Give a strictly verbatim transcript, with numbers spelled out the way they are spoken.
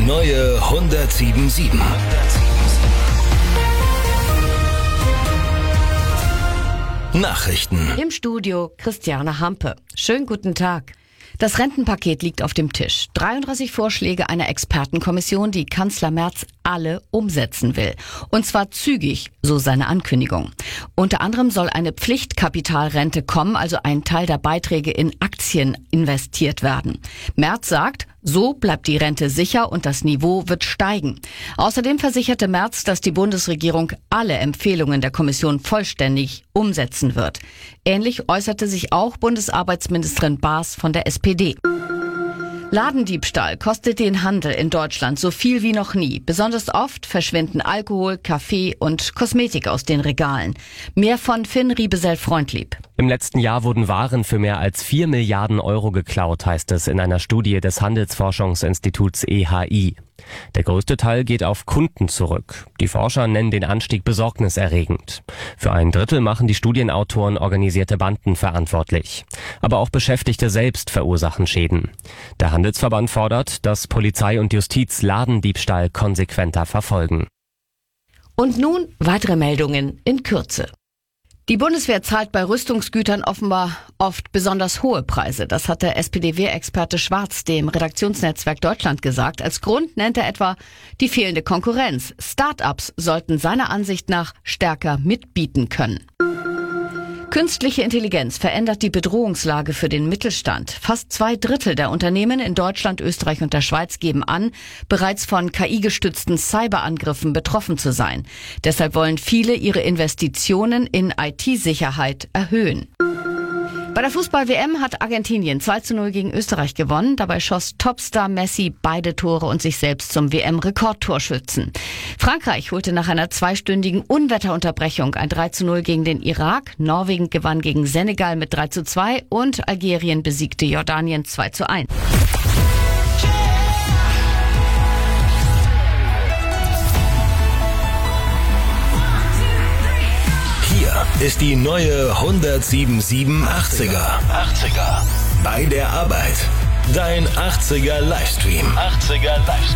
neue hundertsieben Komma sieben. Nachrichten. Im Studio Christiane Hampe. Schönen guten Tag. Das Rentenpaket liegt auf dem Tisch. dreiunddreißig Vorschläge einer Expertenkommission, die Kanzler Merz alle umsetzen will. Und zwar zügig, so seine Ankündigung. Unter anderem soll eine Pflichtkapitalrente kommen, also ein Teil der Beiträge in Aktien investiert werden. Merz sagt, so bleibt die Rente sicher und das Niveau wird steigen. Außerdem versicherte Merz, dass die Bundesregierung alle Empfehlungen der Kommission vollständig umsetzen wird. Ähnlich äußerte sich auch Bundesarbeitsministerin Baas von der S P D. Ladendiebstahl kostet den Handel in Deutschland so viel wie noch nie. Besonders oft verschwinden Alkohol, Kaffee und Kosmetik aus den Regalen. Mehr von Finn Riebesell-Freundlieb. Im letzten Jahr wurden Waren für mehr als vier Milliarden Euro geklaut, heißt es in einer Studie des Handelsforschungsinstituts E H I. Der größte Teil geht auf Kunden zurück. Die Forscher nennen den Anstieg besorgniserregend. Für ein Drittel machen die Studienautoren organisierte Banden verantwortlich. Aber auch Beschäftigte selbst verursachen Schäden. Der Handelsverband fordert, dass Polizei und Justiz Ladendiebstahl konsequenter verfolgen. Und nun weitere Meldungen in Kürze. Die Bundeswehr zahlt bei Rüstungsgütern offenbar oft besonders hohe Preise. Das hat der S P D-Wehrexperte Schwarz dem Redaktionsnetzwerk Deutschland gesagt. Als Grund nennt er etwa die fehlende Konkurrenz. Start-ups sollten seiner Ansicht nach stärker mitbieten können. Künstliche Intelligenz verändert die Bedrohungslage für den Mittelstand. Fast zwei Drittel der Unternehmen in Deutschland, Österreich und der Schweiz geben an, bereits von K I-gestützten Cyberangriffen betroffen zu sein. Deshalb wollen viele ihre Investitionen in I T-Sicherheit erhöhen. Bei der Fußball-W M hat Argentinien zwei zu null gegen Österreich gewonnen. Dabei schoss Topstar Messi beide Tore und sich selbst zum W M-Rekordtorschützen. Frankreich holte nach einer zweistündigen Unwetterunterbrechung ein drei zu null gegen den Irak. Norwegen gewann gegen Senegal mit drei zu zwei und Algerien besiegte Jordanien zwei zu eins. Ist die neue hundertsieben Komma sieben achtziger. achtziger. Bei der Arbeit. Dein achtziger Livestream. achtziger Livestream.